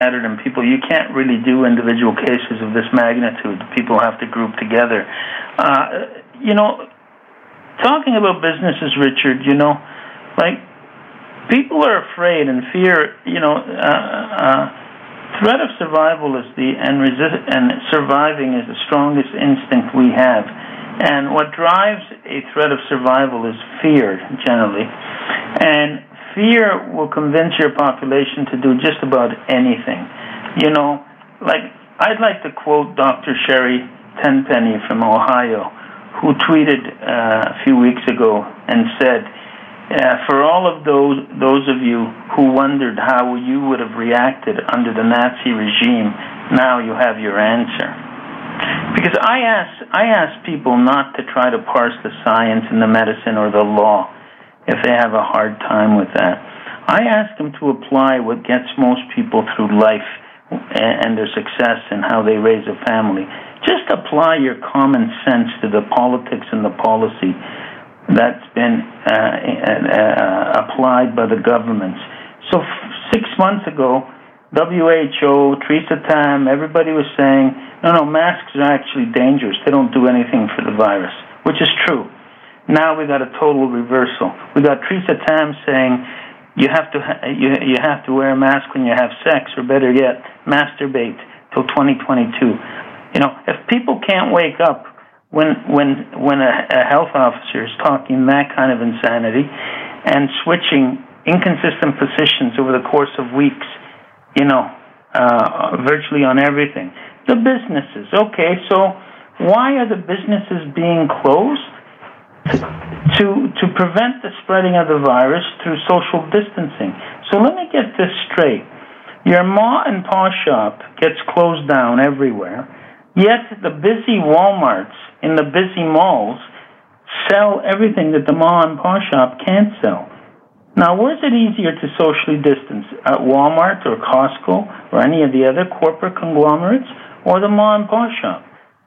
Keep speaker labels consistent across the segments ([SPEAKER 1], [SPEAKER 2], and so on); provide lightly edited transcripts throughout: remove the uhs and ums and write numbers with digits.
[SPEAKER 1] scattered and people, you can't really do individual cases of this magnitude. People have to group together. Talking about businesses, Richard, people are afraid and fear, threat of survival is and surviving is the strongest instinct we have. And what drives a threat of survival is fear, generally. And fear will convince your population to do just about anything. I'd like to quote Dr. Sherry Tenpenny from Ohio, who tweeted a few weeks ago and said, for all of those of you who wondered how you would have reacted under the Nazi regime, now you have your answer. Because I ask people not to try to parse the science and the medicine or the law if they have a hard time with that. I ask them to apply what gets most people through life and their success and how they raise a family. Just apply your common sense to the politics and the policy that's been applied by the governments. So 6 months ago, WHO, Theresa Tam, everybody was saying, no, masks are actually dangerous. They don't do anything for the virus, which is true. Now we got a total reversal. We got Theresa Tam saying you have to wear a mask when you have sex, or better yet, masturbate till 2022. If people can't wake up when a health officer is talking that kind of insanity and switching inconsistent positions over the course of weeks, virtually on everything. The businesses, okay, so why are the businesses being closed? To prevent the spreading of the virus through social distancing. So let me get this straight. Your ma and pa shop gets closed down everywhere, yet the busy Walmarts in the busy malls sell everything that the ma and pa shop can't sell. Now, where's it easier to socially distance? At Walmart or Costco or any of the other corporate conglomerates, or the ma and pa shop?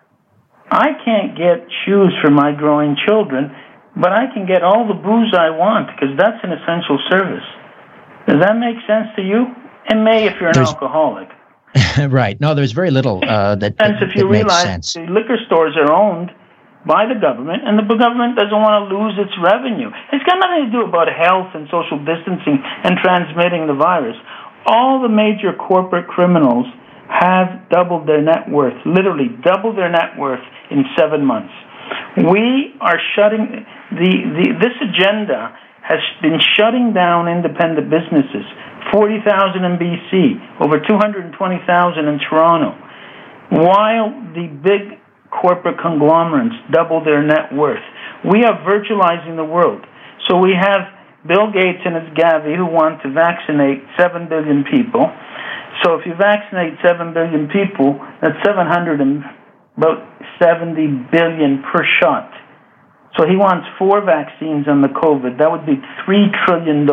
[SPEAKER 1] I can't get shoes for my growing children, but I can get all the booze I want because that's an essential service. Does that make sense to you? It may if you're an alcoholic.
[SPEAKER 2] Right. No, there's very little that makes sense.
[SPEAKER 1] If you realize the liquor stores are owned by the government, and the government doesn't want to lose its revenue. It's got nothing to do about health and social distancing and transmitting the virus. All the major corporate criminals have doubled their net worth, literally doubled their net worth in 7 months. We are shutting this agenda has been shutting down independent businesses. 40,000 in BC, over 220,000 in Toronto, while the big corporate conglomerates double their net worth. We are virtualizing the world. So we have Bill Gates and his Gavi who want to vaccinate 7 billion people. So if you vaccinate 7 billion people, that's about 70 billion per shot. So he wants 4 vaccines on the COVID. That would be $3 trillion.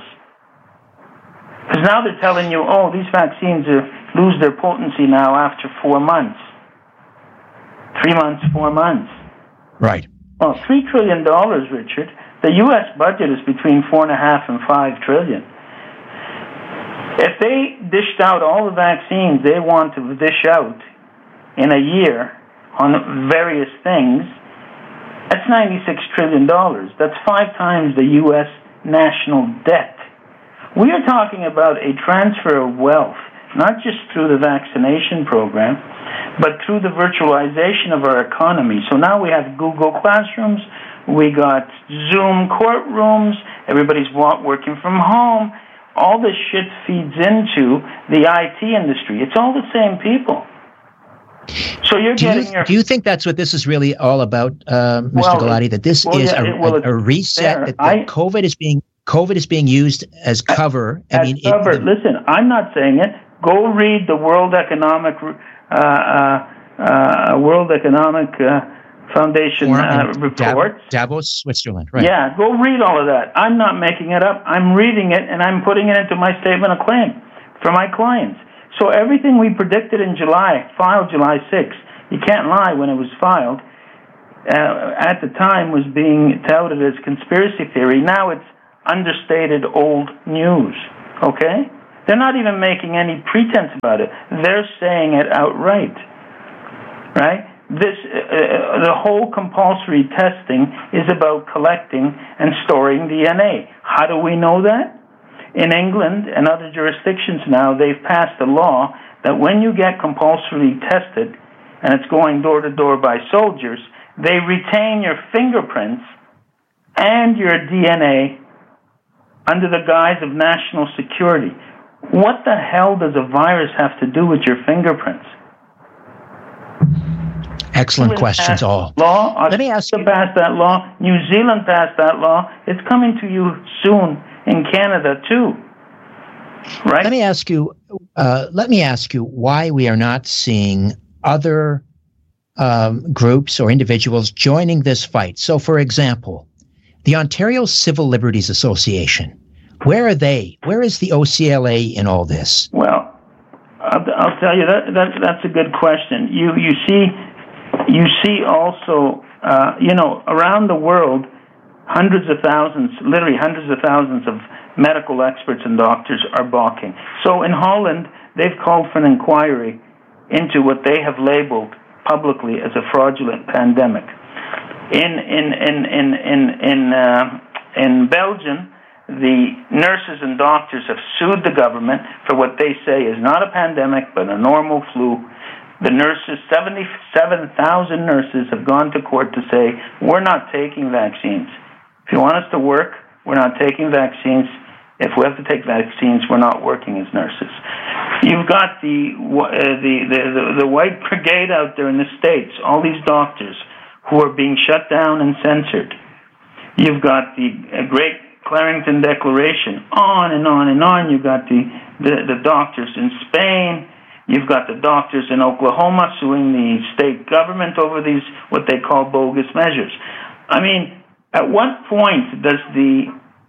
[SPEAKER 1] Because now they're telling you, these vaccines lose their potency now after 4 months. 3 months, 4 months.
[SPEAKER 2] Right.
[SPEAKER 1] Well, $3 trillion, Richard. The U.S. budget is between $4.5 and $5 trillion. If they dished out all the vaccines they want to dish out in a year on various things, that's $96 trillion. That's 5 times the U.S. national debt. We are talking about a transfer of wealth, not just through the vaccination program, but through the virtualization of our economy. So now we have Google Classrooms, we got Zoom courtrooms, everybody's working from home. All this shit feeds into the IT industry. It's all the same people. So you're
[SPEAKER 2] do you think that's what this is really all about, Mr. Gulati? That this is a reset? That COVID is being used as cover.
[SPEAKER 1] Listen, I'm not saying it. Go read the World Economic Foundation reports.
[SPEAKER 2] Davos, Switzerland, right?
[SPEAKER 1] Yeah, go read all of that. I'm not making it up. I'm reading it, and I'm putting it into my statement of claim for my clients. So everything we predicted in July, filed July 6th, you can't lie when it was filed, at the time was being touted as conspiracy theory. Now it's understated old news, okay? They're not even making any pretense about it. They're saying it outright, right? The whole compulsory testing is about collecting and storing DNA. How do we know that? In England and other jurisdictions now, they've passed a law that when you get compulsorily tested, and it's going door to door by soldiers, they retain your fingerprints and your DNA under the guise of national security. What the hell does a virus have to do with your fingerprints?
[SPEAKER 2] Excellent questions, all.
[SPEAKER 1] Let me ask you. Passed that law. New Zealand passed that law. It's coming to you soon in Canada too. Right?
[SPEAKER 2] Let me ask you why we are not seeing other groups or individuals joining this fight. So, for example, the Ontario Civil Liberties Association. Where are they? Where is the OCLA in all this?
[SPEAKER 1] Well, I'll tell you that's a good question. You see also around the world, literally hundreds of thousands of medical experts and doctors are balking. So in Holland, they've called for an inquiry into what they have labeled publicly as a fraudulent pandemic. In Belgium, the nurses and doctors have sued the government for what they say is not a pandemic but a normal flu. The nurses, 77,000 nurses, have gone to court to say, we're not taking vaccines. If you want us to work, we're not taking vaccines. If we have to take vaccines, we're not working as nurses. You've got the white brigade out there in the States, all these doctors who are being shut down and censored. You've got the Great Clarington Declaration, on and on and on. You've got the doctors in Spain. You've got the doctors in Oklahoma suing the state government over these, what they call bogus measures. I mean, at what point does the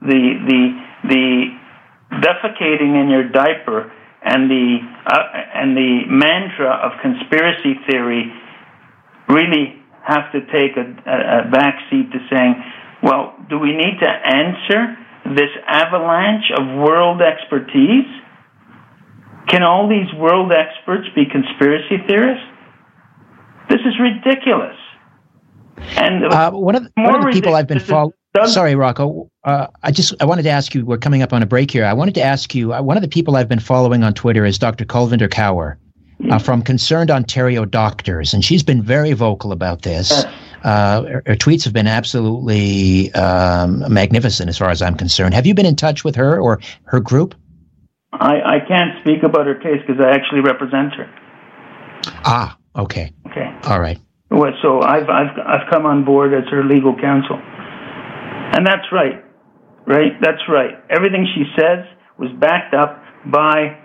[SPEAKER 1] defecating in your diaper and the mantra of conspiracy theory really have to take a backseat to saying, well, do we need to answer this avalanche of world expertise? Can all these world experts be conspiracy theorists? This is ridiculous. And
[SPEAKER 2] one of the people I've been following. Sorry, Rocco. I wanted to ask you. We're coming up on a break here. I wanted to ask you. One of the people I've been following on Twitter is Dr. Kulvinder Kaur from Concerned Ontario Doctors, and she's been very vocal about this. Her tweets have been absolutely magnificent, as far as I'm concerned. Have you been in touch with her or her group?
[SPEAKER 1] I can't speak about her case because I actually represent her.
[SPEAKER 2] Ah, okay.
[SPEAKER 1] Okay.
[SPEAKER 2] All right.
[SPEAKER 1] Well, so I've come on board as her legal counsel, and that's right. Right? That's right. Everything she says was backed up by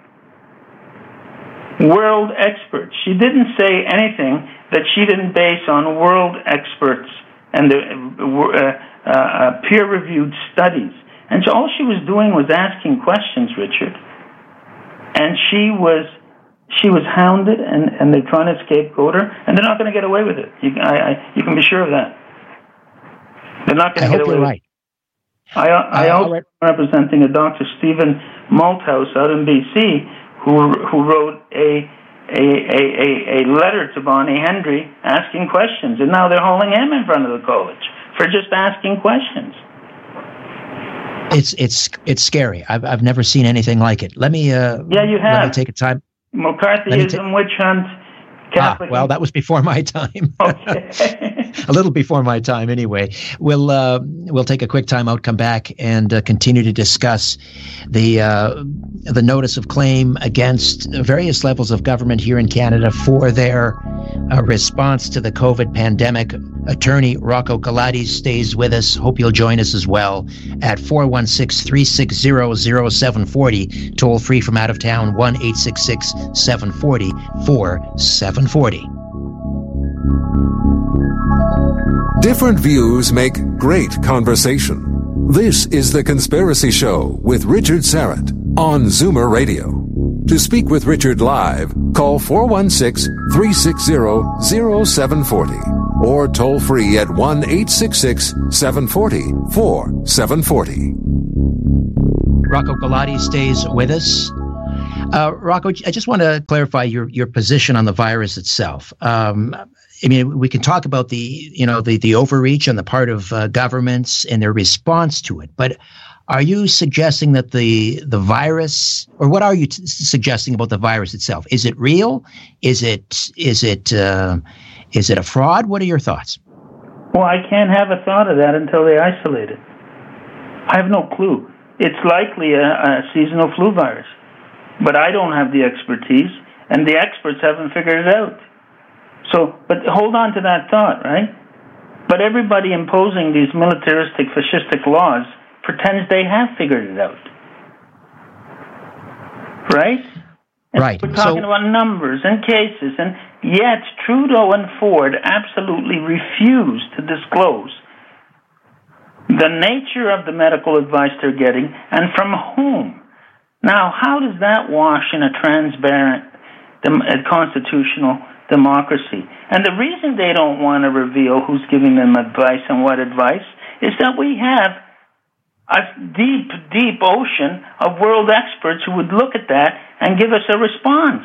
[SPEAKER 1] world experts. She didn't say anything that she didn't base on world experts and the peer-reviewed studies. And so all she was doing was asking questions, Richard. And she was hounded, and they're trying to scapegoat her, and they're not going to get away with it. You can be sure of that. They're not going to get away with it. I also representing a Dr. Stephen Malthouse out in BC, who wrote a letter to Bonnie Hendry asking questions, and now they're hauling him in front of the college for just asking questions.
[SPEAKER 2] It's scary. I've never seen anything like it. Let me you have. Let me take a time.
[SPEAKER 1] McCarthyism, witch hunt, Catholic.
[SPEAKER 2] Well, that was before my time.
[SPEAKER 1] Okay.
[SPEAKER 2] A little before my time, anyway. We'll take a quick time out, come back, and continue to discuss the notice of claim against various levels of government here in Canada for their response to the COVID pandemic. Attorney Rocco Galati stays with us. Hope you'll join us as well at 416-360-0740. Toll free from out of town, 1-866-740-4740.
[SPEAKER 3] Different views make great conversation. This is The Conspiracy Show with Richard Syrett on Zoomer Radio. To speak with Richard live, call 416-360-0740 or toll free at 1-866-740-4740.
[SPEAKER 2] Rocco Galati stays with us. Rocco, I just want to clarify your position on the virus itself. I mean, we can talk about the overreach on the part of governments and their response to it, but are you suggesting that the virus, or what are you suggesting about the virus itself? Is it real? Is it a fraud? What are your thoughts?
[SPEAKER 1] Well, I can't have a thought of that until they isolate it. I have no clue. It's likely a seasonal flu virus, but I don't have the expertise, and the experts haven't figured it out. So, but hold on to that thought, right? But everybody imposing these militaristic, fascistic laws pretends they have figured it out, right? And
[SPEAKER 2] right.
[SPEAKER 1] We're talking about numbers and cases, and yet Trudeau and Ford absolutely refuse to disclose the nature of the medical advice they're getting and from whom. Now, how does that wash in a transparent constitutional democracy? And the reason they don't want to reveal who's giving them advice and what advice is that we have a deep, deep ocean of world experts who would look at that and give us a response.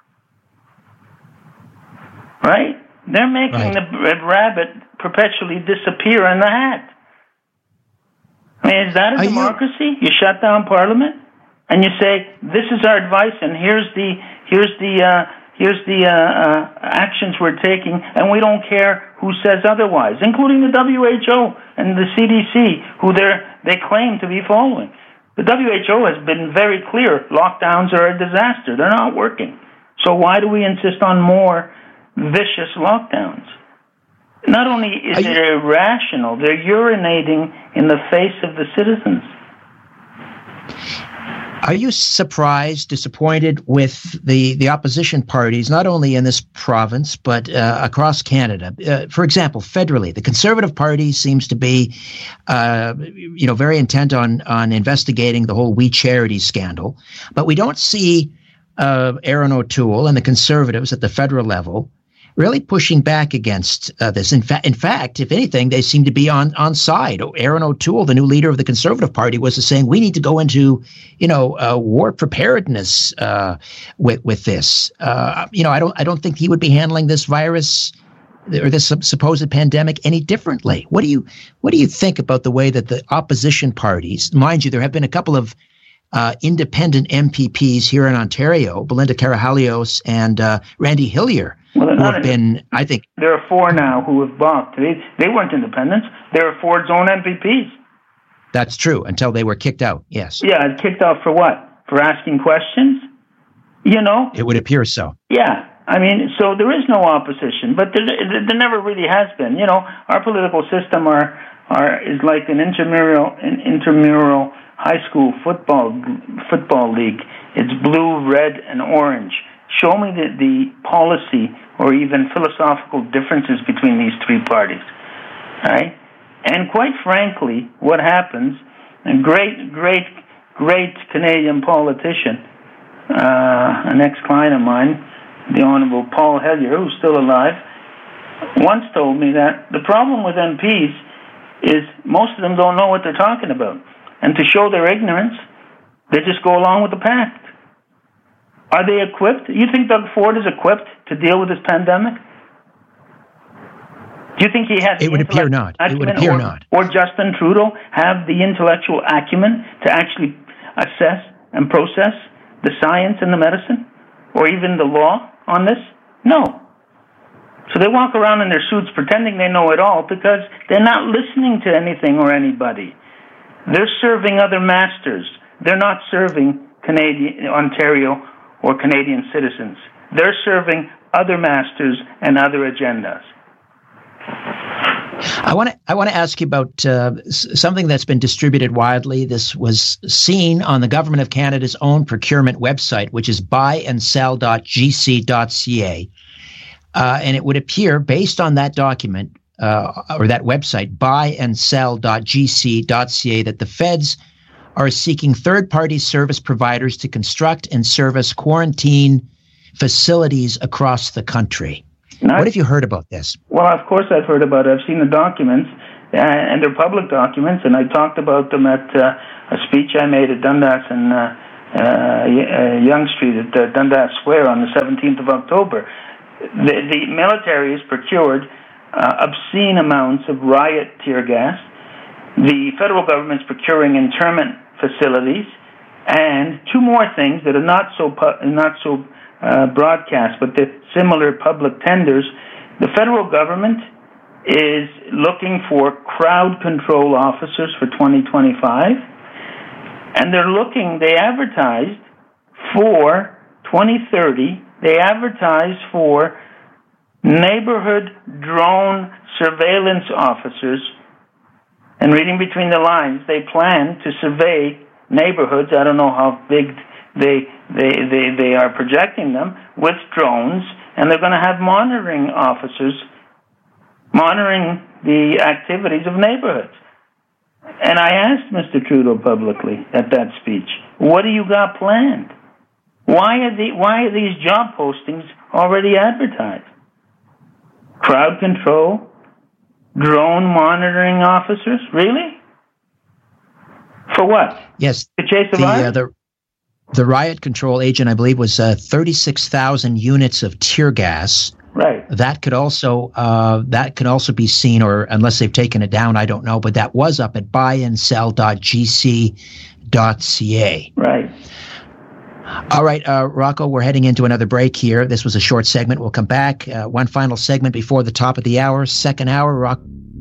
[SPEAKER 1] Right? They're making the red rabbit perpetually disappear in the hat. I mean, is that a democracy? You shut down Parliament and you say, "This is our advice, and here's the actions we're taking, and we don't care who says otherwise," including the WHO and the CDC, who they claim to be following. The WHO has been very clear: lockdowns are a disaster; they're not working. So why do we insist on more vicious lockdowns? Not only is it irrational, they're urinating in the face of the citizens.
[SPEAKER 2] Are you surprised, disappointed with the opposition parties, not only in this province, but across Canada? For example, federally, the Conservative Party seems to be, very intent on investigating the whole We Charity scandal. But we don't see Erin O'Toole and the Conservatives at the federal level really pushing back against this. In fact, if anything, they seem to be on side. Erin O'Toole, the new leader of the Conservative Party, was saying we need to go into, war preparedness with this. I don't think he would be handling this virus or this supposed pandemic any differently. What do you think about the way that the opposition parties, mind you, there have been a couple of independent MPPs here in Ontario, Belinda Karahalios and Randy Hillier, who have been, I think...
[SPEAKER 1] There are four now who have balked. They weren't independents. They were Ford's own MPPs.
[SPEAKER 2] That's true, until they were kicked out, yes.
[SPEAKER 1] Yeah, kicked out for what? For asking questions? It
[SPEAKER 2] would appear so.
[SPEAKER 1] Yeah. I mean, so there is no opposition, but there never really has been. Our political system is like an intramural high school football league. It's blue, red, and orange. Show me the policy or even philosophical differences between these three parties, right? And quite frankly, what happens, a great Canadian politician, an ex-client of mine, the Honourable Paul Hellyer, who's still alive, once told me that the problem with MPs is most of them don't know what they're talking about. And to show their ignorance, they just go along with the pact. Are they equipped? You think Doug Ford is equipped to deal with this pandemic? Do you think he has?
[SPEAKER 2] It would appear not. It would appear not.
[SPEAKER 1] Or Justin Trudeau have the intellectual acumen to actually assess and process the science and the medicine, or even the law on this? No. So they walk around in their suits pretending they know it all because they're not listening to anything or anybody. They're serving other masters. They're not serving Ontario or Canadian citizens. They're serving other masters and other agendas.
[SPEAKER 2] I want to ask you about something that's been distributed widely. This was seen on the Government of Canada's own procurement website, which is buyandsell.gc.ca. And it would appear, based on that document, or that website, buyandsell.gc.ca, that the feds are seeking third-party service providers to construct and service quarantine facilities across the country. What have you heard about this? Well,
[SPEAKER 1] of course I've heard about it. I've seen the documents, and they're public documents, and I talked about them at a speech I made at Dundas and Yonge Street at Dundas Square on the 17th of October. The military has procured obscene amounts of riot tear gas. The federal government's procuring internment facilities, and two more things that are not so broadcast, but they're similar public tenders. The federal government is looking for crowd control officers for 2025, and they advertised for 2030, they advertised for neighborhood drone surveillance officers, and reading between the lines, they plan to survey neighborhoods. I don't know how big they are projecting them with drones, and they're going to have monitoring officers monitoring the activities of neighborhoods. And I asked Mr. Trudeau publicly at that speech, what do you got planned? Why are these job postings already advertised? Crowd control, drone monitoring officers, really? For what?
[SPEAKER 2] Yes.
[SPEAKER 1] To chase the virus?
[SPEAKER 2] The riot control agent, I believe, was 36,000 units of tear gas.
[SPEAKER 1] Right.
[SPEAKER 2] That could also be seen, or unless they've taken it down, I don't know. But that was up at buyandsell.gc.ca.
[SPEAKER 1] Right.
[SPEAKER 2] All right, Rocco, we're heading into another break here. This was a short segment. We'll come back. One final segment before the top of the hour. Second hour, Rocco.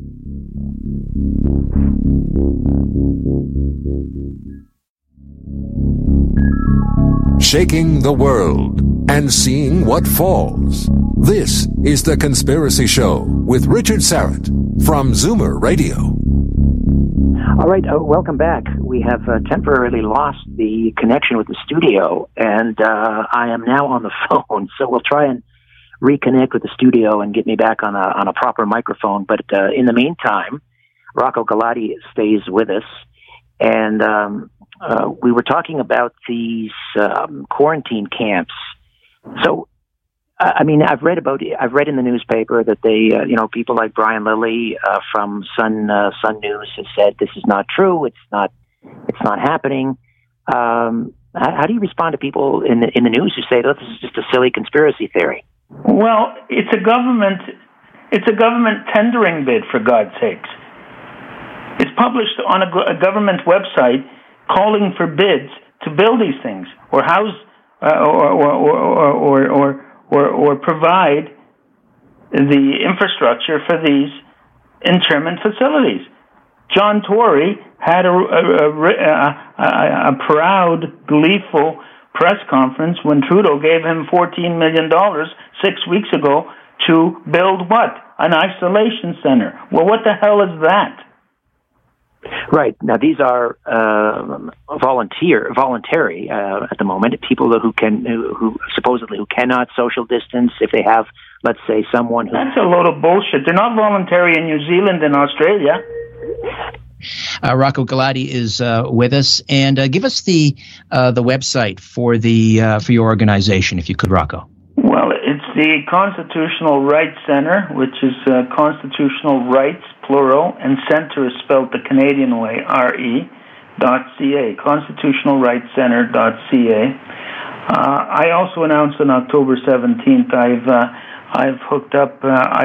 [SPEAKER 3] Shaking the world and seeing what falls. This is The Conspiracy Show with Richard Syrett from Zoomer Radio.
[SPEAKER 4] All right, welcome back. We have temporarily lost the connection with the studio, and I am now on the phone, so we'll try and reconnect with the studio and get me back on a proper microphone. But in the meantime, Rocco Galati stays with us, and we were talking about these quarantine camps. So, I mean, I've read in the newspaper that they, people like Brian Lilly from Sun News has said this is not true. It's not happening. How do you respond to people in the news who say, "Oh, this is just a silly conspiracy theory"?
[SPEAKER 1] Well, it's a government tendering bid, for God's sakes. It's published on a government website calling for bids to build these things or house or provide the infrastructure for these internment facilities. John Tory had a proud, gleeful press conference when Trudeau gave him $14 million 6 weeks ago to build what? An isolation center. Well, what the hell is that?
[SPEAKER 4] Right. Now, these are voluntary at the moment. People who supposedly cannot social distance. If they have, let's say, someone who...
[SPEAKER 1] That's a load of bullshit. They're not voluntary in New Zealand and Australia.
[SPEAKER 2] Rocco Galati is with us, and give us the website for your organization, if you could, Rocco.
[SPEAKER 1] Well, it's the Constitutional Rights Center, which is Constitutional Rights, plural, and center is spelled the Canadian way, RE.ca, constitutionalrightscenter.ca. I also announced on October 17th I've hooked up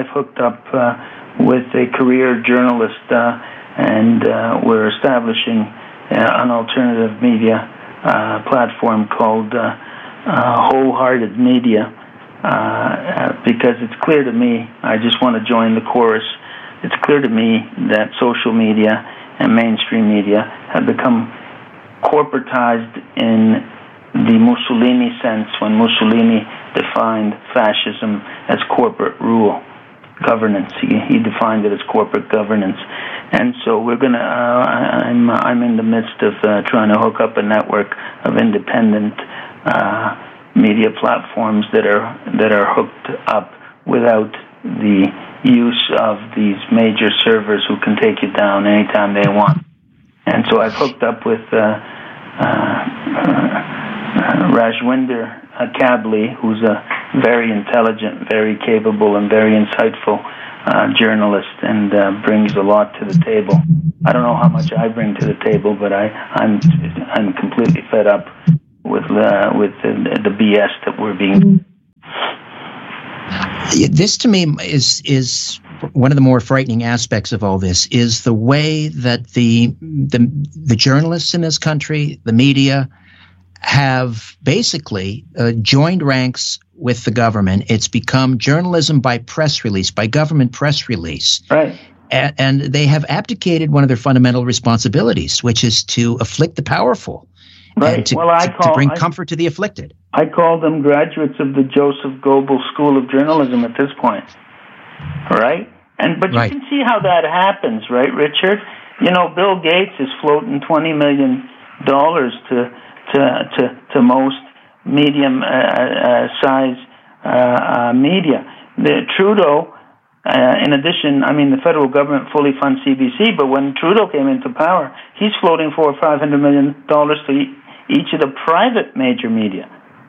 [SPEAKER 1] with a career journalist, and we're establishing an alternative media platform called Wholehearted Media, because it's clear to me, I just want to join the chorus, it's clear to me that social media and mainstream media have become corporatized in the Mussolini sense, when Mussolini defined fascism as corporate rule, governance. He defined it as corporate governance. And so we're going to, I'm in the midst of trying to hook up a network of independent media platforms that are hooked up without the use of these major servers who can take you down anytime they want. And so I've hooked up with Rajwinder Kabli, who's a very intelligent, very capable, and very insightful journalist, and brings a lot to the table. I don't know how much I bring to the table, but I'm completely fed up with the BS that we're being.
[SPEAKER 2] This to me is one of the more frightening aspects of all this is the way that the journalists in this country, the media, have basically joined ranks with the government. It's become journalism by press release, by government press release.
[SPEAKER 1] Right.
[SPEAKER 2] And they have abdicated one of their fundamental responsibilities, which is to afflict the powerful.
[SPEAKER 1] Right.
[SPEAKER 2] And to bring comfort to the afflicted.
[SPEAKER 1] I call them graduates of the Joseph Goebbels School of Journalism at this point. Right? But you can see how that happens, right, Richard? You know, Bill Gates is floating $20 million to most medium size media. Trudeau, in addition, I mean, the federal government fully funds CBC, but when Trudeau came into power, he's floating $400 or $500 million to each of the private major media.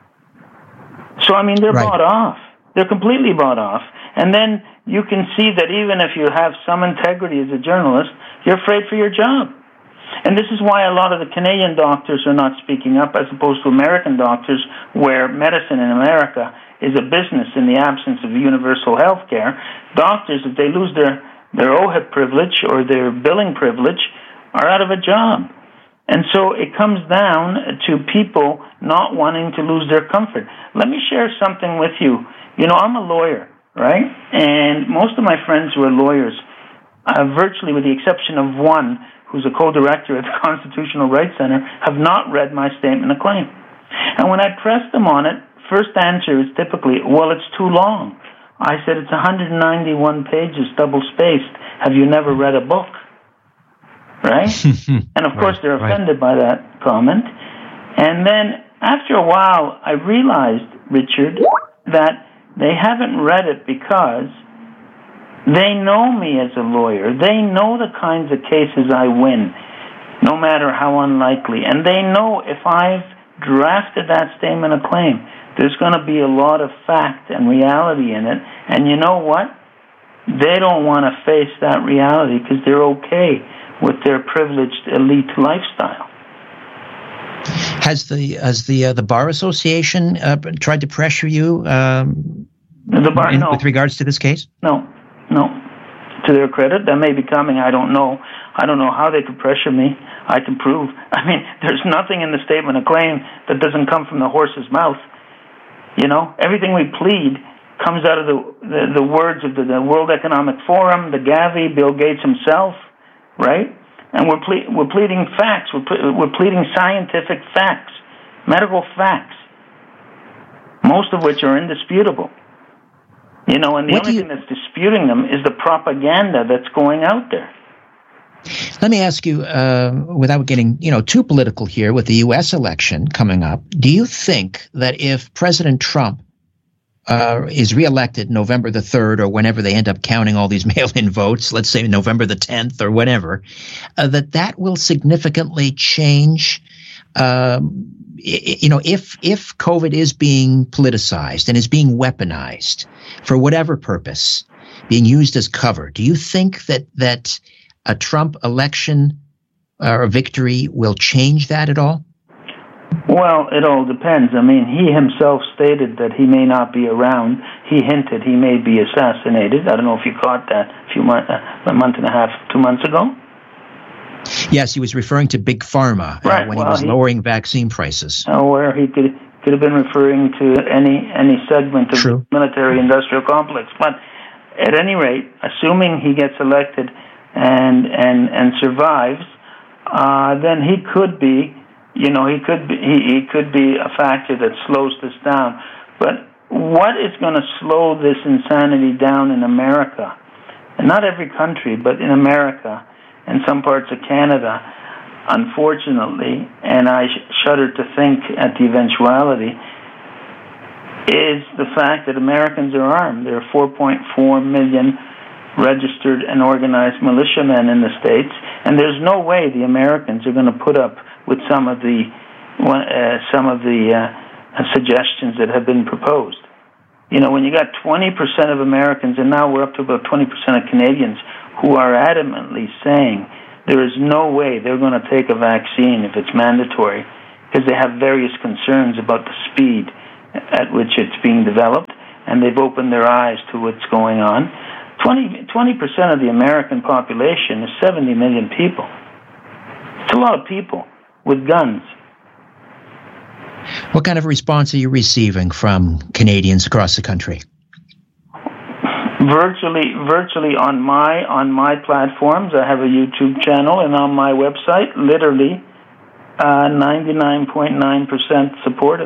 [SPEAKER 1] So, I mean, they're bought off. They're completely bought off. And then you can see that even if you have some integrity as a journalist, you're afraid for your job. And this is why a lot of the Canadian doctors are not speaking up as opposed to American doctors, where medicine in America is a business in the absence of universal health care. Doctors, if they lose their OHIP privilege or their billing privilege, are out of a job. And so it comes down to people not wanting to lose their comfort. Let me share something with you. You know, I'm a lawyer, right? And most of my friends who are lawyers, virtually with the exception of one who's a co-director at the Constitutional Rights Center, have not read my statement of claim. And when I press them on it, first answer is typically, well, it's too long. I said, it's 191 pages, double-spaced. Have you never read a book? Right? And, of course, they're offended by that comment. And then, after a while, I realized, Richard, that they haven't read it because they know me as a lawyer. They know the kinds of cases I win, no matter how unlikely. And they know if I've drafted that statement of claim, there's going to be a lot of fact and reality in it. And you know what? They don't want to face that reality because they're okay with their privileged elite lifestyle.
[SPEAKER 2] Has the Bar Association tried to pressure you with regards to this case?
[SPEAKER 1] No. To their credit, that may be coming. I don't know. I don't know how they could pressure me. I can prove. I mean, there's nothing in the statement of claim that doesn't come from the horse's mouth. You know, everything we plead comes out of the words of the World Economic Forum, the Gavi, Bill Gates himself, right? And we're pleading facts. We're pleading scientific facts, medical facts, most of which are indisputable. You know, and the only thing that's disputing them is the propaganda that's going out there.
[SPEAKER 2] Let me ask you, without getting too political here, with the U.S. election coming up, do you think that if President Trump is reelected November the 3rd or whenever they end up counting all these mail-in votes, let's say November the 10th or whatever, that will significantly change? If COVID is being politicized and is being weaponized for whatever purpose, being used as cover, do you think that a Trump election or a victory will change that at all?
[SPEAKER 1] Well, it all depends. I mean, he himself stated that he may not be around. He hinted he may be assassinated. I don't know if you caught that a month and a half, 2 months ago.
[SPEAKER 2] Yes, he was referring to Big Pharma when he was lowering vaccine prices.
[SPEAKER 1] Where he could have been referring to any segment of the military-industrial complex. But at any rate, assuming he gets elected and survives, then he could be. He could be a factor that slows this down. But what is going to slow this insanity down in America, and not every country, but in America and some parts of Canada, unfortunately, and I shudder to think at the eventuality, is the fact that Americans are armed. There are 4.4 million registered and organized militiamen in the States, and there's no way the Americans are going to put up with some of the suggestions that have been proposed. You know, when you got 20% of Americans, and now we're up to about 20% of Canadians, who are adamantly saying there is no way they're going to take a vaccine if it's mandatory because they have various concerns about the speed at which it's being developed, and they've opened their eyes to what's going on. 20% of the American population is 70 million people. It's a lot of people with guns.
[SPEAKER 2] What kind of response are you receiving from Canadians across the country?
[SPEAKER 1] Virtually on my platforms. I have a YouTube channel, and on my website, literally 99.9% supportive.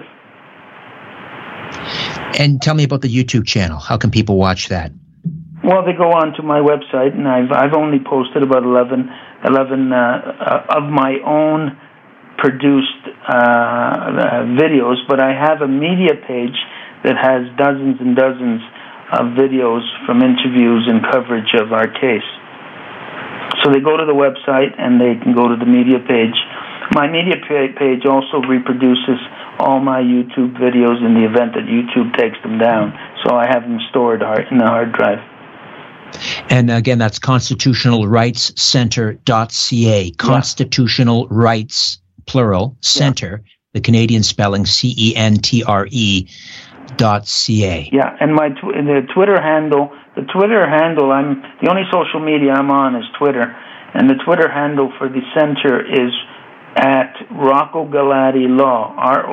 [SPEAKER 2] And tell me about the YouTube channel. How can people watch that?
[SPEAKER 1] Well, they go on to my website, and I've only posted about 11 of my own produced videos, but I have a media page that has dozens and dozens of videos from interviews and coverage of our case. So they go to the website and they can go to the media page. My media page also reproduces all my YouTube videos in the event that YouTube takes them down. So I have them stored in the hard drive.
[SPEAKER 2] And again, that's constitutionalrightscenter.ca. Constitutional Rights, plural, center, the Canadian spelling, CENTRE.ca.
[SPEAKER 1] Yeah, and the Twitter handle, I'm the only social media I'm on is Twitter, and the Twitter handle for the center is at Rocco Galati Law,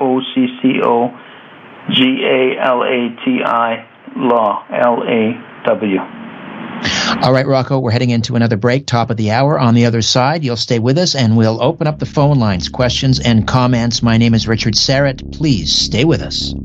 [SPEAKER 1] ROCCOGALATI Law, LAW.
[SPEAKER 2] All right, Rocco, we're heading into another break, top of the hour. On the other side, you'll stay with us, and we'll open up the phone lines, questions and comments. My name is Richard Syrett. Please stay with us.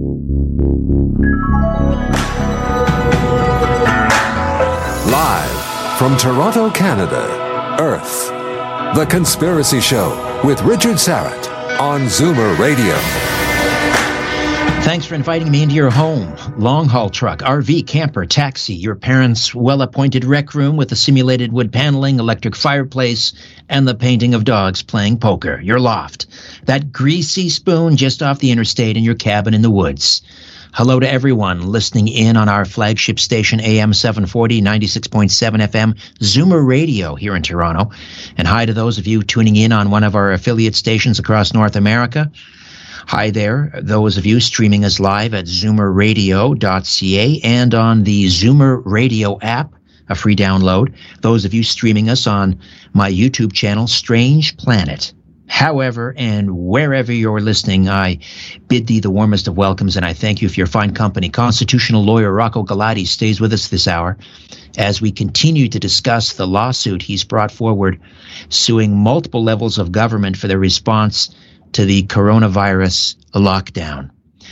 [SPEAKER 3] Live from Toronto, Canada, Earth, The Conspiracy Show with Richard Syrett on Zoomer Radio.
[SPEAKER 2] Thanks for inviting me into your home. Long-haul truck, RV, camper, taxi, your parents' well-appointed rec room with the simulated wood paneling, electric fireplace, and the painting of dogs playing poker. Your loft, that greasy spoon just off the interstate in your cabin in the woods. Hello to everyone listening in on our flagship station, AM 740, 96.7 FM, Zoomer Radio here in Toronto. And hi to those of you tuning in on one of our affiliate stations across North America. Hi there, those of you streaming us live at zoomerradio.ca and on the Zoomer Radio app, a free download. Those of you streaming us on my YouTube channel, Strange Planet. However, and wherever you're listening, I bid thee the warmest of welcomes, and I thank you for your fine company. Constitutional lawyer Rocco Galati stays with us this hour as we continue to discuss the lawsuit he's brought forward, suing multiple levels of government for their response to the coronavirus lockdown.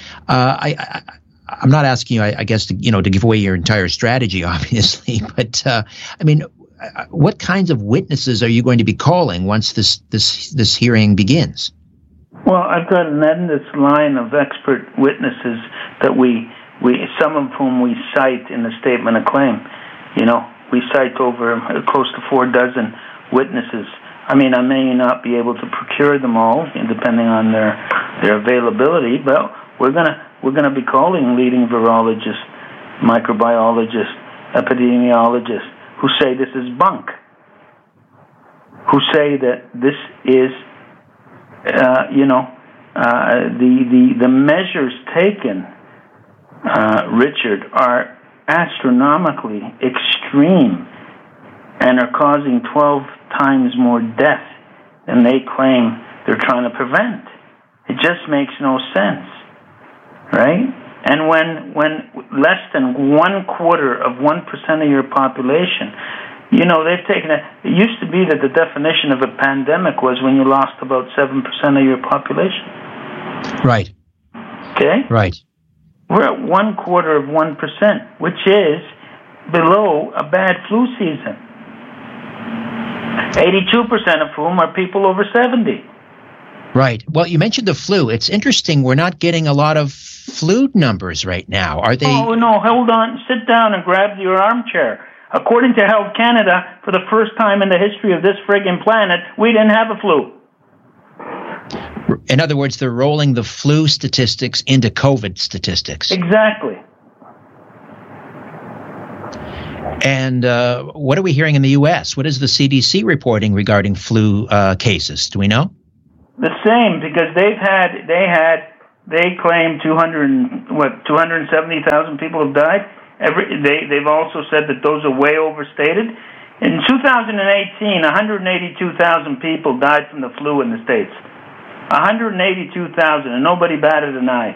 [SPEAKER 2] I'm not asking you, I guess, to give away your entire strategy, obviously, but what kinds of witnesses are you going to be calling once this hearing begins?
[SPEAKER 1] Well, I've got an endless line of expert witnesses that we some of whom we cite in the statement of claim. We cite over close to 4 dozen witnesses. I may not be able to procure them all, depending on their availability, but we're gonna be calling leading virologists, microbiologists, epidemiologists who say this is bunk, who say that this is, the measures taken, Richard, are astronomically extreme and are causing 12 times more death than they claim they're trying to prevent. It just makes no sense, right? And when less than 0.25% of your population, they've taken it. It used to be that the definition of a pandemic was when you lost about 7% of your population.
[SPEAKER 2] Right.
[SPEAKER 1] Okay?
[SPEAKER 2] Right.
[SPEAKER 1] We're at 0.25%, which is below a bad flu season. 82% of whom are people over 70.
[SPEAKER 2] Right. Well, you mentioned the flu. It's interesting. We're not getting a lot of flu numbers right now. Are they?
[SPEAKER 1] Oh, no. Hold on. Sit down and grab your armchair. According to Health Canada, for the first time in the history of this friggin' planet, we didn't have a flu.
[SPEAKER 2] In other words, they're rolling the flu statistics into COVID statistics.
[SPEAKER 1] Exactly.
[SPEAKER 2] And what are we hearing in the U.S.? What is the CDC reporting regarding flu cases? Do we know?
[SPEAKER 1] The same, because they claim 270,000 people have died. They've also said that those are way overstated. In 2018, 182,000 people died from the flu in the States. 182,000, and nobody batted an eye.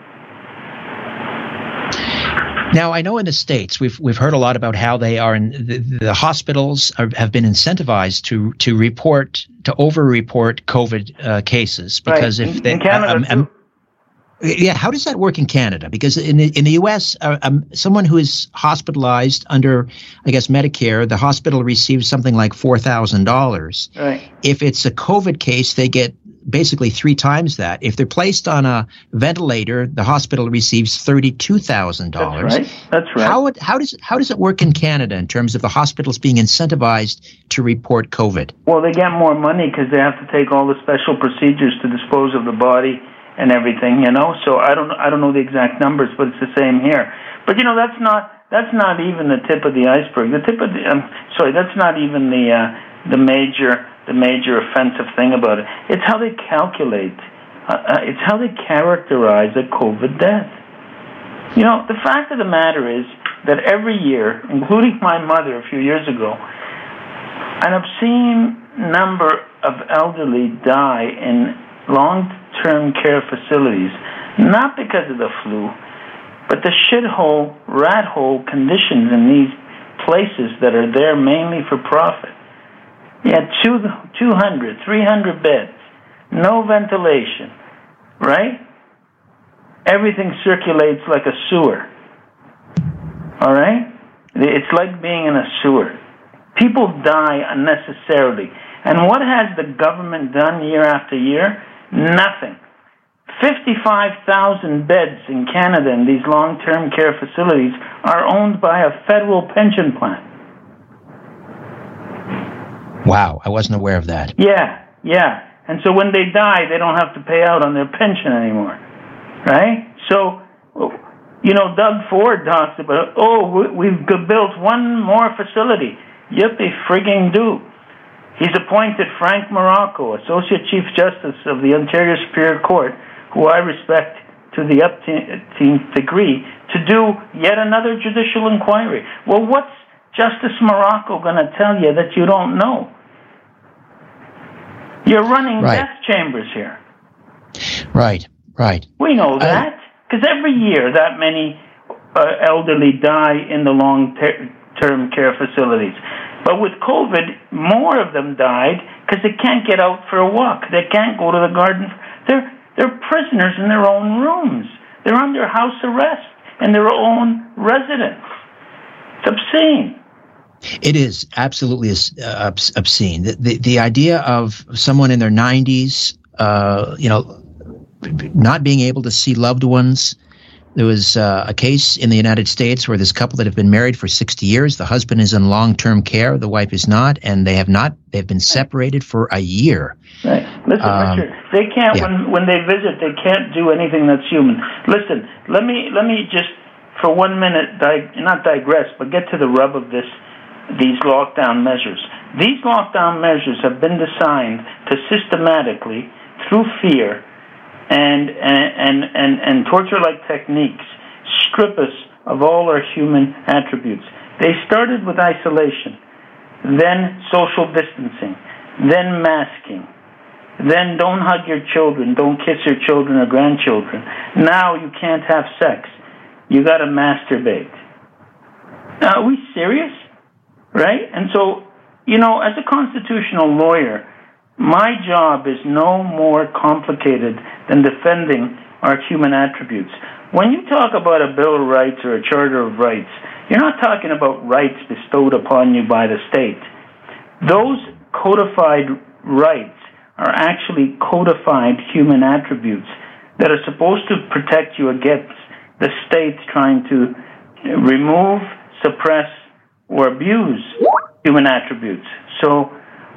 [SPEAKER 2] Now, I know in the States we've heard a lot about how they are in the hospitals have been incentivized to over-report COVID cases, because
[SPEAKER 1] right.
[SPEAKER 2] if they
[SPEAKER 1] in Canada
[SPEAKER 2] yeah, how does that work in Canada? Because in the U.S., someone who is hospitalized under, I guess, Medicare, the hospital receives something like $4,000.
[SPEAKER 1] Right.
[SPEAKER 2] If it's a COVID case, they get basically 3 times that. If they're placed on a ventilator, the hospital receives $32,000.
[SPEAKER 1] That's right.
[SPEAKER 2] How does it work in Canada in terms of the hospitals being incentivized to report COVID?
[SPEAKER 1] Well, they get more money because they have to take all the special procedures to dispose of the body and everything, So I don't know the exact numbers, but it's the same here. But that's not even the tip of the iceberg. The tip of that's not even the major offensive thing about it. It's how they calculate. It's how they characterize a COVID death. The fact of the matter is that every year, including my mother a few years ago, an obscene number of elderly die in long-term care facilities, not because of the flu, but the shithole, rat hole conditions in these places that are there mainly for profit. You had 200, 300 beds, no ventilation, right? Everything circulates like a sewer, all right? It's like being in a sewer. People die unnecessarily. And what has the government done year after year? Nothing. 55,000 beds in Canada in these long-term care facilities are owned by a federal pension plan.
[SPEAKER 2] Wow, I wasn't aware of that.
[SPEAKER 1] Yeah. And so when they die, they don't have to pay out on their pension anymore, right? So, Doug Ford talks about, we've built one more facility. Yep, they frigging do. He's appointed Frank Morocco, Associate Chief Justice of the Ontario Superior Court, who I respect to the upteenth degree, to do yet another judicial inquiry. Well, what's Justice Morocco going to tell you that you don't know? You're running death chambers here.
[SPEAKER 2] Right.
[SPEAKER 1] We know that, because every year that many elderly die in the long-term care facilities. But with COVID, more of them died because they can't get out for a walk. They can't go to the garden. They're prisoners in their own rooms. They're under house arrest in their own residence. It's obscene.
[SPEAKER 2] It is absolutely obscene. The idea of someone in their 90s, not being able to see loved ones. There was a case in the United States where this couple that have been married for 60 years, the husband is in long-term care, the wife is not, and they've been separated for a year.
[SPEAKER 1] Right. Listen, Richard, they can't, when they visit, they can't do anything that's human. Listen, let me just, for 1 minute, not digress, but get to the rub of these lockdown measures. These lockdown measures have been designed to systematically, through fear, and torture-like techniques, strip us of all our human attributes. They started with isolation, then social distancing, then masking, then don't hug your children, don't kiss your children or grandchildren. Now you can't have sex. You got to masturbate. Now, are we serious? Right? And so, as a constitutional lawyer, my job is no more complicated than defending our human attributes. When you talk about a Bill of Rights or a Charter of Rights, you're not talking about rights bestowed upon you by the state. Those codified rights are actually codified human attributes that are supposed to protect you against the state trying to remove, suppress, or abuse human attributes. So,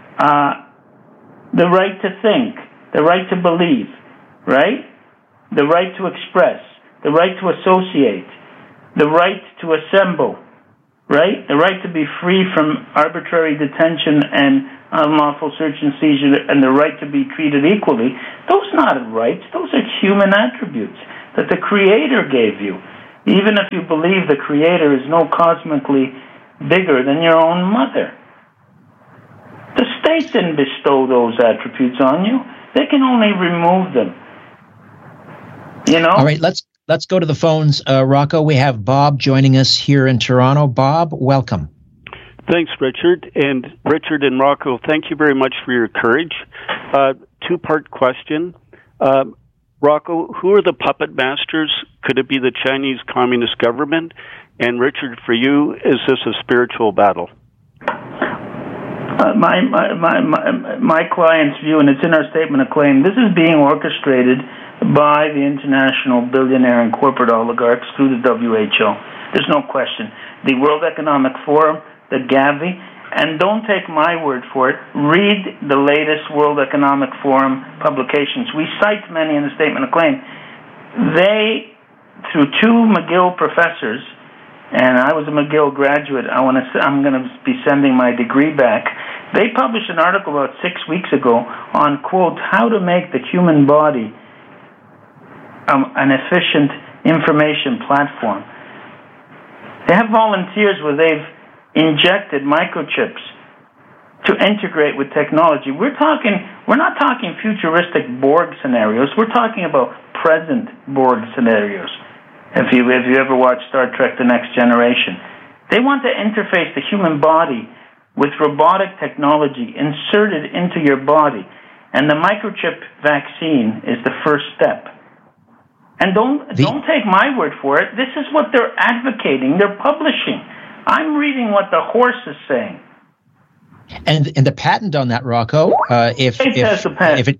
[SPEAKER 1] the right to think, the right to believe, right? The right to express, the right to associate, the right to assemble, right? The right to be free from arbitrary detention and unlawful search and seizure, and the right to be treated equally, those are not rights. Those are human attributes that the Creator gave you. Even if you believe the Creator is no cosmically bigger than your own mother. The state didn't bestow those attributes on you. They can only remove them. You know?
[SPEAKER 2] All right, let's go to the phones. Rocco, we have Bob joining us here in Toronto. Bob, welcome.
[SPEAKER 5] Thanks, Richard. And Richard and Rocco, thank you very much for your courage. Two-part question. Rocco, who are the puppet masters? Could it be the Chinese Communist government? And Richard, for you, is this a spiritual battle?
[SPEAKER 1] My client's view, and it's in our statement of claim, this is being orchestrated by the international billionaire and corporate oligarchs through the WHO. There's no question. The World Economic Forum, the Gavi, and don't take my word for it. Read the latest World Economic Forum publications. We cite many in the statement of claim. They, through two McGill professors, and I was a McGill graduate, I'm going to be sending my degree back. They published an article about 6 weeks ago on, quote, how to make the human body an efficient information platform. They have volunteers where they've injected microchips to integrate with technology. We're not talking futuristic Borg scenarios. We're talking about present Borg scenarios. If you ever watched Star Trek: The Next Generation, they want to interface the human body with robotic technology inserted into your body, and the microchip vaccine is the first step. And don't take my word for it. This is what they're advocating. They're publishing. I'm reading what the horse is saying.
[SPEAKER 2] And the patent on that, Rocco, if it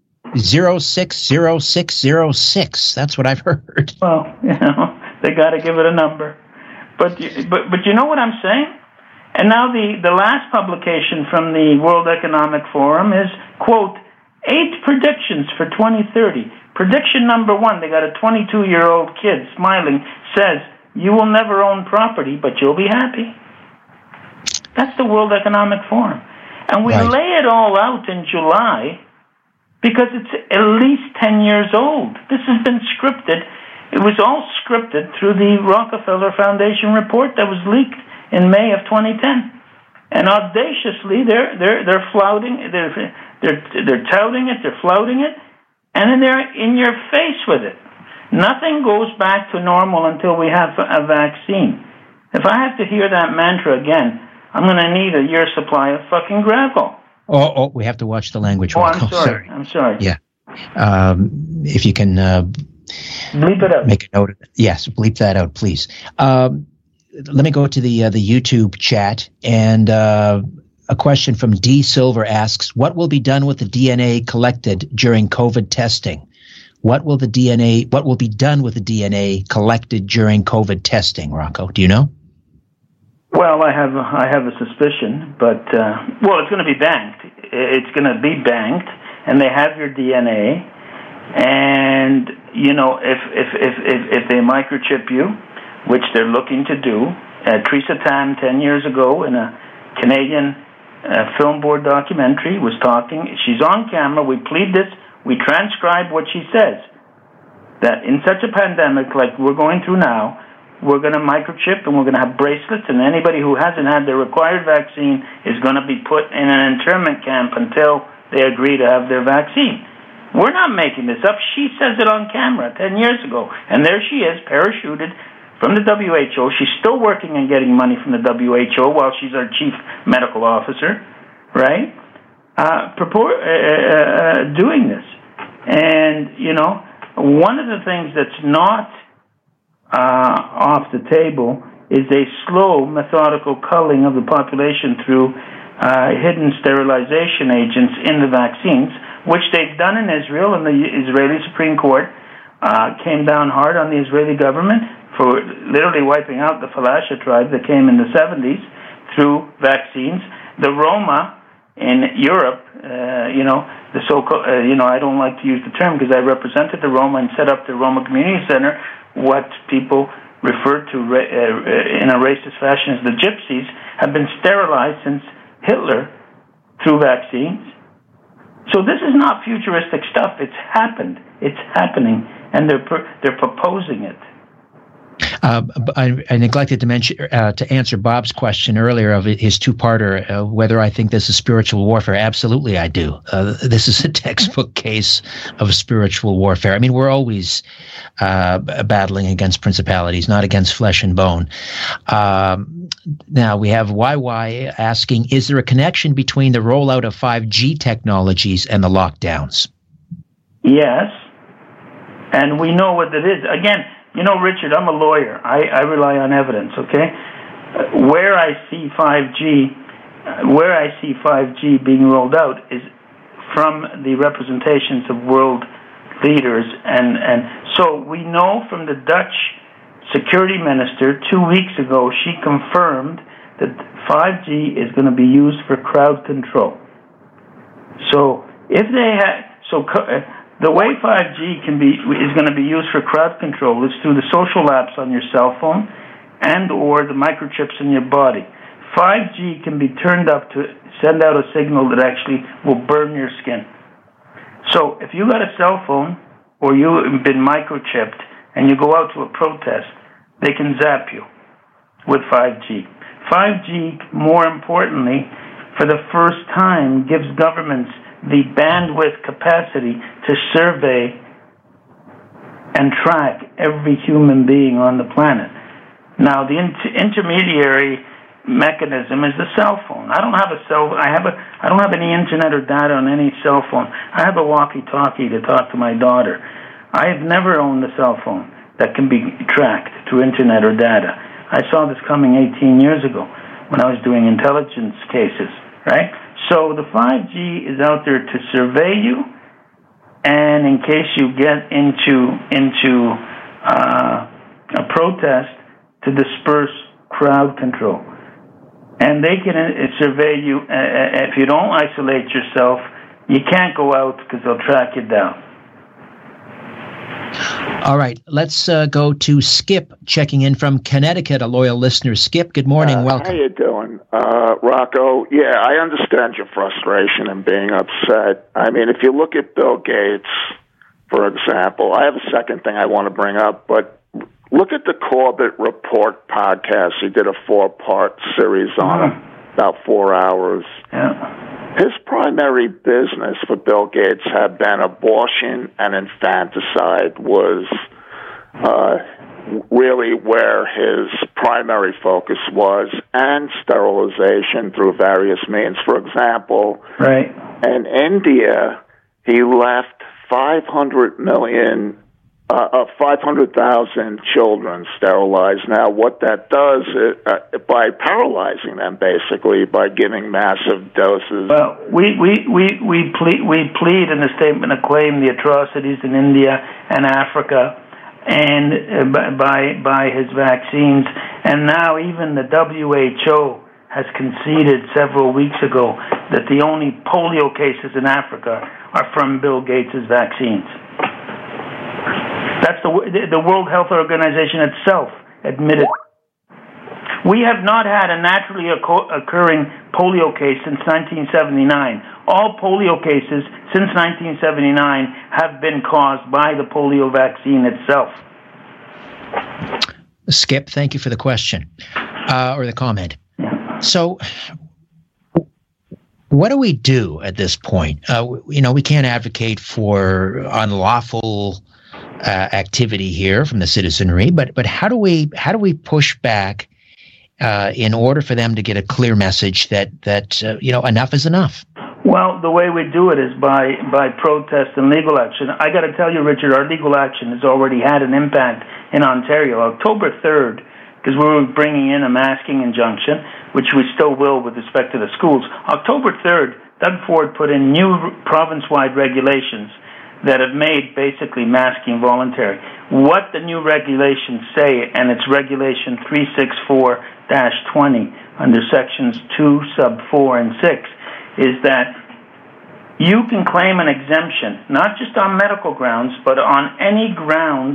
[SPEAKER 2] 060606, that's what I've heard.
[SPEAKER 1] Well, they got to give it a number. But you know what I'm saying? And now the last publication from the World Economic Forum is, quote, 8 predictions for 2030. Prediction number 1, they got a 22-year-old kid smiling, says, you will never own property, but you'll be happy. That's the World Economic Forum. And we lay it all out in July because it's at least 10 years old. This has been scripted. It was all scripted through the Rockefeller Foundation report that was leaked in May of 2010. And audaciously, they're flouting, they're touting it, they're flouting it, and then they're in your face with it. Nothing goes back to normal until we have a vaccine. If I have to hear that mantra again, I'm going to need a year's supply of fucking gravel.
[SPEAKER 2] Oh, we have to watch the language.
[SPEAKER 1] I'm sorry.
[SPEAKER 2] Yeah. If you can
[SPEAKER 1] bleep it out.
[SPEAKER 2] Make a note of it. Yes, bleep that out, please. Let me go to the YouTube chat, and a question from D. Silver asks, what will be done with the DNA collected during COVID testing? What will be done with the DNA collected during COVID testing, Rocco? Do you know?
[SPEAKER 1] Well, I have a suspicion, but it's going to be banked. It's going to be banked, and they have your DNA. And if they microchip you, which they're looking to do, Teresa Tam 10 years ago in a Canadian film board documentary was talking. She's on camera. We plead this. We transcribe what she says. That in such a pandemic like we're going through now, we're going to microchip and we're going to have bracelets, and anybody who hasn't had their required vaccine is going to be put in an internment camp until they agree to have their vaccine. We're not making this up. She says it on camera 10 years ago. And there she is, parachuted from the WHO. She's still working and getting money from the WHO while she's our chief medical officer, right? Doing this. And, one of the things that's not off the table is a slow, methodical culling of the population through hidden sterilization agents in the vaccines, which they've done in Israel, and the Israeli Supreme Court came down hard on the Israeli government for literally wiping out the Falasha tribe that came in the 70s through vaccines. The Roma in Europe, the so-called, I don't like to use the term because I represented the Roma and set up the Roma Community Center, what people referred to in a racist fashion as the gypsies, have been sterilized since Hitler through vaccines. So this is not futuristic stuff. It's happened. It's happening, and they're proposing it.
[SPEAKER 2] I neglected to mention to answer Bob's question earlier of his two-parter, whether I think this is spiritual warfare. Absolutely, I do. This is a textbook case of spiritual warfare. I mean, we're always battling against principalities, not against flesh and bone. Now we have YY asking, is there a connection between the rollout of 5G technologies and the lockdowns?
[SPEAKER 1] Yes, and we know what it is. Again, you know, Richard, I'm a lawyer. I rely on evidence, okay? Where I see 5G being rolled out is from the representations of world leaders. And so we know from the Dutch security minister 2 weeks ago, she confirmed that 5G is going to be used for crowd control. So if they had... The way 5G is going to be used for crowd control is through the social apps on your cell phone and or the microchips in your body. 5G can be turned up to send out a signal that actually will burn your skin. So if you got a cell phone or you've been microchipped and you go out to a protest, they can zap you with 5G. 5G, more importantly, for the first time, gives governments the bandwidth capacity to survey and track every human being on the planet. Now, the intermediary mechanism is the cell phone. I don't have I don't have any internet or data on any cell phone. I have a walkie-talkie to talk to my daughter. I have never owned a cell phone that can be tracked through internet or data. I saw this coming 18 years ago when I was doing intelligence cases, right? So the 5G is out there to survey you, and in case you get into a protest, to disperse crowd control. And they can survey you. If you don't isolate yourself, you can't go out because they'll track you down.
[SPEAKER 2] All right, let's go to Skip checking in from Connecticut, a loyal listener. Skip, good morning. Welcome.
[SPEAKER 6] How you doing, Rocco? Yeah, I understand your frustration and being upset. I mean, if you look at Bill Gates, for example, I have a second thing I want to bring up, but look at the Corbett Report podcast. He did a 4-part series on it, about 4 hours.
[SPEAKER 1] Yeah.
[SPEAKER 6] His primary business for Bill Gates had been abortion and infanticide was really where his primary focus was, and sterilization through various means. For example,
[SPEAKER 1] right.
[SPEAKER 6] In India, he left 500,000 children sterilized. Now, what that does, by paralyzing them, basically, by giving massive doses.
[SPEAKER 1] Well, we plead in the statement of claim the atrocities in India and Africa, and by his vaccines, and now even the WHO has conceded several weeks ago that the only polio cases in Africa are from Bill Gates' vaccines. That's the World Health Organization itself admitted. We have not had a naturally occurring polio case since 1979. All polio cases since 1979 have been caused by the polio vaccine itself.
[SPEAKER 2] Skip, thank you for the question or the comment. So, what do we do at this point? We can't advocate for unlawful activity here from the citizenry, but how do we push back in order for them to get a clear message that enough is enough?
[SPEAKER 1] Well, the way we do it is by protest and legal action. I got to tell you, Richard, our legal action has already had an impact in Ontario. October 3rd, because we were bringing in a masking injunction, which we still will with respect to the schools. October 3rd, Doug Ford put in new province-wide regulations that have made basically masking voluntary. What the new regulations say, and it's Regulation 364-20 under Sections 2, Sub 4, and 6, is that you can claim an exemption, not just on medical grounds, but on any ground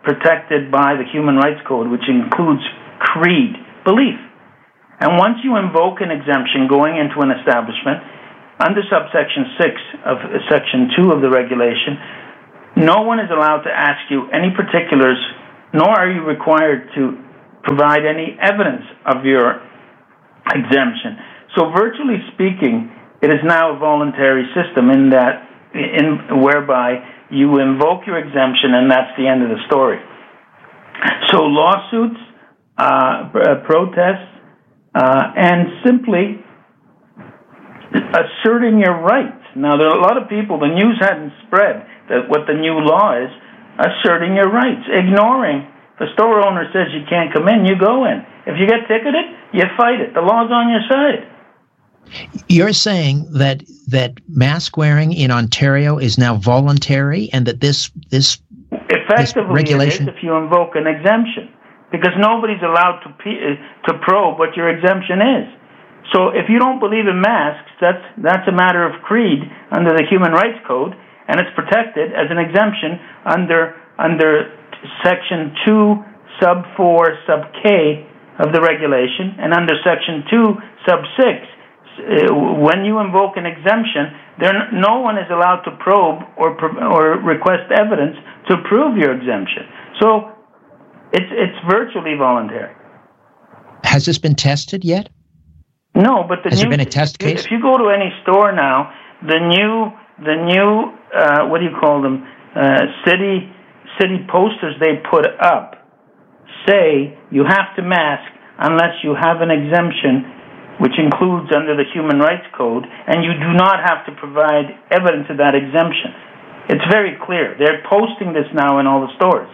[SPEAKER 1] protected by the Human Rights Code, which includes creed, belief. And once you invoke an exemption going into an establishment, under subsection 6 of section 2 of the regulation, no one is allowed to ask you any particulars, nor are you required to provide any evidence of your exemption. So virtually speaking, it is now a voluntary system whereby you invoke your exemption and that's the end of the story. So lawsuits, protests, and simply asserting your rights. Now, there are a lot of people, the news hadn't spread that what the new law is, asserting your rights, ignoring. If a store owner says you can't come in, you go in. If you get ticketed, you fight it. The law's on your side.
[SPEAKER 2] You're saying that mask wearing in Ontario is now voluntary, and that this
[SPEAKER 1] effectively
[SPEAKER 2] regulation,
[SPEAKER 1] it is if you invoke an exemption, because nobody's allowed to probe what your exemption is. So if you don't believe in masks, that's a matter of creed under the Human Rights Code, and it's protected as an exemption under section 2 sub 4 sub k of the regulation, and under section 2 sub 6. When you invoke an exemption, no one is allowed to probe or request evidence to prove your exemption. So it's virtually voluntary.
[SPEAKER 2] Has this been tested yet?
[SPEAKER 1] No, but
[SPEAKER 2] has there been a test case?
[SPEAKER 1] If you go to any store now, the new what do you call them? City posters they put up say you have to mask unless you have an exemption, which includes under the Human Rights Code, and you do not have to provide evidence of that exemption. It's very clear. They're posting this now in all the stores.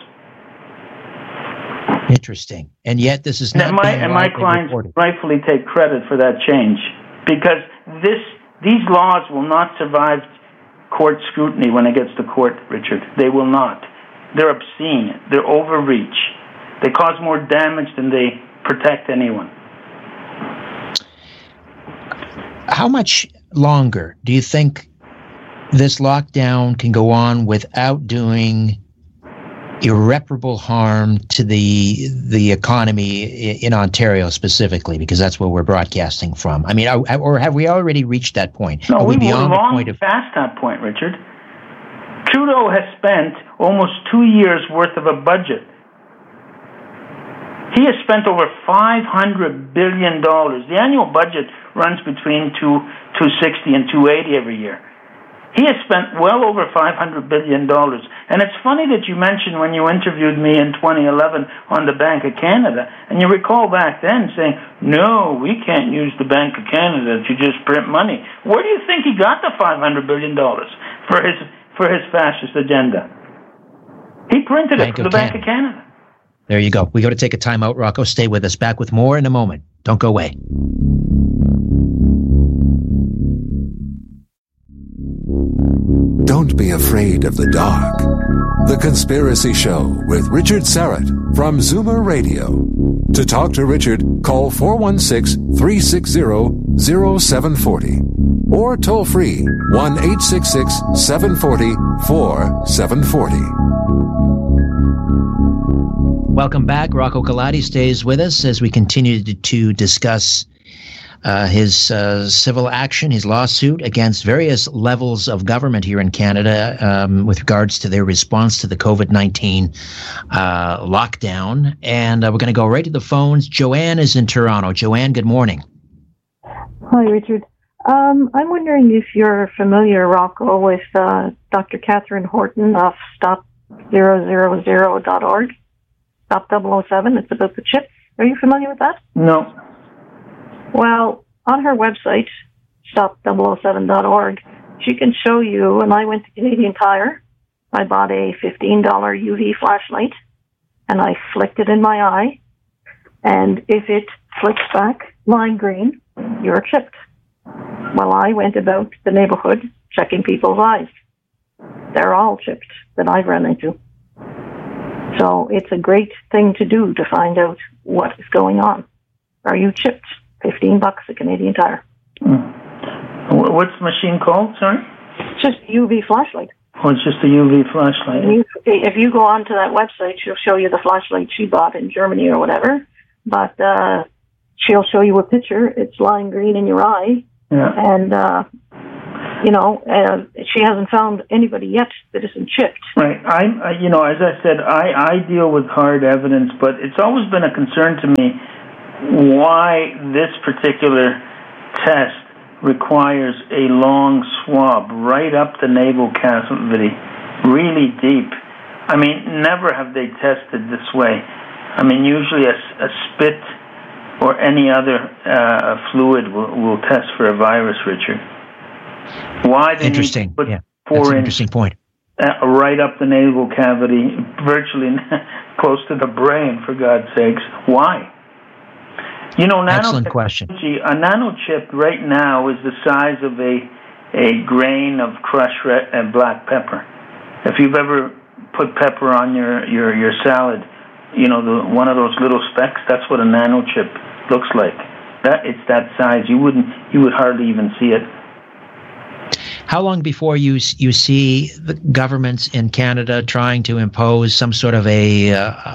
[SPEAKER 2] Interesting. And yet this is not
[SPEAKER 1] and my clients rightfully take credit for that change, because these laws will not survive court scrutiny when it gets to court, Richard. They will not. They're obscene. They're overreach. They cause more damage than they protect anyone.
[SPEAKER 2] How much longer do you think this lockdown can go on without doing irreparable harm to the economy in Ontario specifically, because that's where we're broadcasting from? I mean, or have we already reached that point?
[SPEAKER 1] No, we're long past that point, Richard. Trudeau has spent almost 2 years' worth of a budget. He has spent over $500 billion. The annual budget runs between $260 and $280 every year. He has spent well over $500 billion. And it's funny that you mentioned when you interviewed me in 2011 on the Bank of Canada, and you recall back then saying, no, we can't use the Bank of Canada to just print money. Where do you think he got the $500 billion for his fascist agenda? He printed it for the Bank of Canada.
[SPEAKER 2] There you go. We got to take a time out, Rocco. Stay with us. Back with more in a moment. Don't go away.
[SPEAKER 3] Don't be afraid of the dark. The Conspiracy Show with Richard Syrett from Zoomer Radio. To talk to Richard, call 416-360-0740 or toll free 1-866-740-4740.
[SPEAKER 2] Welcome back. Rocco Galati stays with us as we continue to discuss his civil action, his lawsuit against various levels of government here in Canada with regards to their response to the COVID-19 lockdown. And we're going to go right to the phones. Joanne is in Toronto. Joanne, good morning.
[SPEAKER 7] Hi, Richard. I'm wondering if you're familiar, Rocco, with Dr. Catherine Horton of Stop000.org. Stop 007. It's about the chip. Are you familiar with that?
[SPEAKER 1] No.
[SPEAKER 7] Well, on her website, stop007.org, she can show you, and I went to Canadian Tire. I bought a $15 UV flashlight, and I flicked it in my eye. And if it flicks back lime green, you're chipped. Well, I went about the neighborhood checking people's eyes. They're all chipped that I've run into. So it's a great thing to do to find out what is going on. Are you chipped? $15 at Canadian Tire.
[SPEAKER 1] What's the machine called, sorry?
[SPEAKER 7] Just UV flashlight.
[SPEAKER 1] Oh, it's just a UV flashlight.
[SPEAKER 7] If you go onto that website, she'll show you the flashlight she bought in Germany or whatever. But she'll show you a picture. It's lime green in your eye.
[SPEAKER 1] Yeah.
[SPEAKER 7] And, she hasn't found anybody yet that isn't chipped.
[SPEAKER 1] Right. As I said, I deal with hard evidence, but it's always been a concern to me why this particular test requires a long swab right up the navel cavity, really deep. I mean, never have they tested this way. I mean, usually a spit or any other fluid will test for a virus, Richard. Why they
[SPEAKER 2] interesting.
[SPEAKER 1] Need to put
[SPEAKER 2] yeah.
[SPEAKER 1] 4
[SPEAKER 2] That's an
[SPEAKER 1] inch
[SPEAKER 2] interesting point.
[SPEAKER 1] Right up the navel cavity, virtually close to the brain, for God's sakes. Why?
[SPEAKER 2] Excellent question.
[SPEAKER 1] A nanochip right now is the size of a grain of crushed black pepper. If you've ever put pepper on your salad, one of those little specks, that's what a nanochip looks like. It's that size. You would hardly even see it.
[SPEAKER 2] How long before you see the governments in Canada trying to impose some sort of a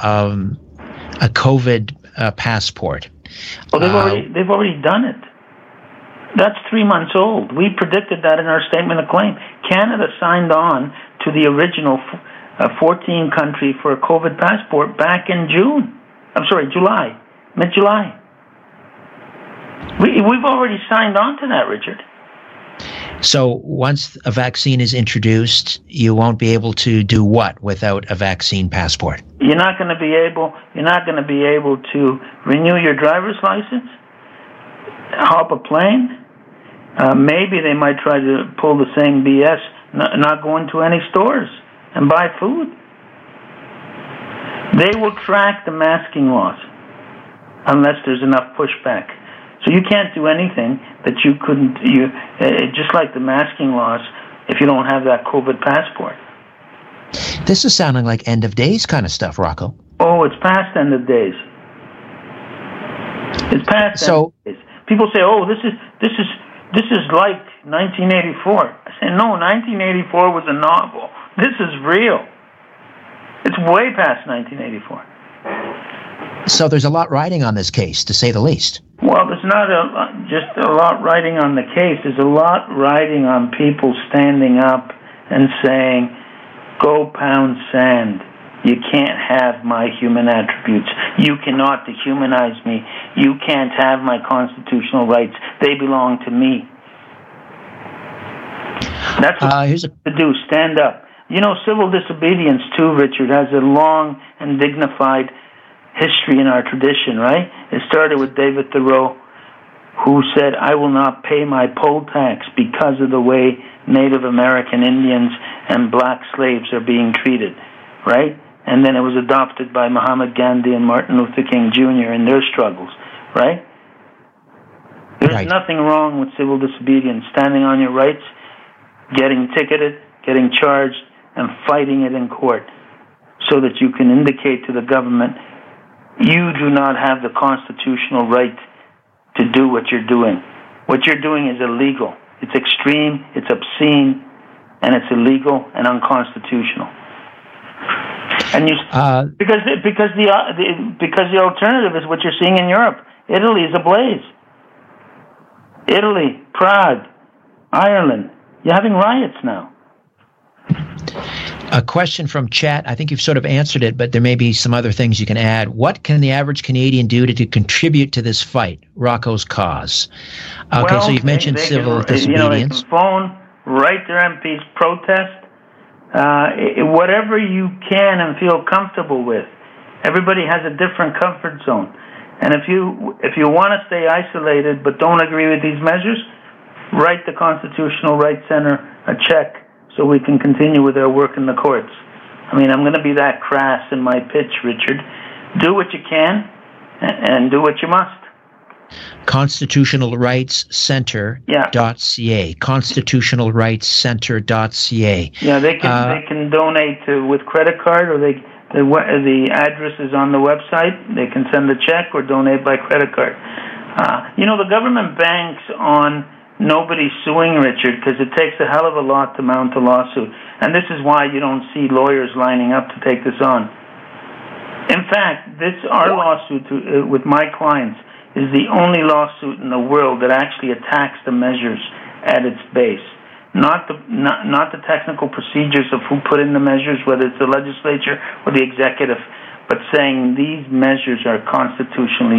[SPEAKER 2] COVID passport?
[SPEAKER 1] Well, they've already done it. That's 3 months old. We predicted that in our statement of claim. Canada signed on to the original 14 country for a COVID passport back in July, mid-July. We've already signed on to that, Richard.
[SPEAKER 2] So once a vaccine is introduced, you won't be able to do what without a vaccine passport?
[SPEAKER 1] You're not going to be able to renew your driver's license, hop a plane. Maybe they might try to pull the same BS, not go into any stores and buy food. They will track the masking laws unless there's enough pushback. So you can't do anything that you couldn't, just like the masking laws, if you don't have that COVID passport.
[SPEAKER 2] This is sounding like end of days kind of stuff, Rocco.
[SPEAKER 1] Oh, it's past end of days. It's past end of days. People say, "Oh, this is like 1984." I say, "No, 1984 was a novel. This is real. It's way past 1984."
[SPEAKER 2] So there's a lot riding on this case, to say the least.
[SPEAKER 1] Well, there's not just a lot riding on the case. There's a lot riding on people standing up and saying, "Go pound sand. You can't have my human attributes. You cannot dehumanize me. You can't have my constitutional rights. They belong to me." That's what you have to do. Stand up. Civil disobedience, too, Richard, has a long and dignified history in our tradition, right? It started with David Thoreau, who said, "I will not pay my poll tax because of the way Native American Indians and black slaves are being treated," right? And then it was adopted by Muhammad Gandhi and Martin Luther King Jr. in their struggles, right? There's nothing wrong with civil disobedience, standing on your rights, getting ticketed, getting charged, and fighting it in court so that you can indicate to the government you do not have the constitutional right to do what you're doing. What you're doing is illegal. It's extreme, it's obscene, and it's illegal and unconstitutional. And because the alternative is what you're seeing in Europe. Italy is ablaze. Italy, Prague, Ireland. You're having riots now.
[SPEAKER 2] A question from chat. I think you've sort of answered it, but there may be some other things you can add. What can the average Canadian do to contribute to this fight, Rocco's cause? Okay, so you've mentioned civil disobedience.
[SPEAKER 1] They can phone, write their MPs, protest, whatever you can and feel comfortable with. Everybody has a different comfort zone. And if you want to stay isolated but don't agree with these measures, write the Constitutional Rights Center a check so we can continue with our work in the courts. I mean, I'm going to be that crass in my pitch, Richard. Do what you can and do what you must.
[SPEAKER 2] Constitutionalrightscenter.ca. Constitutionalrightscenter.ca.
[SPEAKER 1] Yeah, they can donate with credit card, or the address is on the website. They can send a check or donate by credit card. The government banks on nobody's suing Richard because it takes a hell of a lot to mount a lawsuit. And this is why you don't see lawyers lining up to take this on. In fact, our lawsuit with my clients is the only lawsuit in the world that actually attacks the measures at its base. Not the technical procedures of who put in the measures, whether it's the legislature or the executive, but saying these measures are constitutionally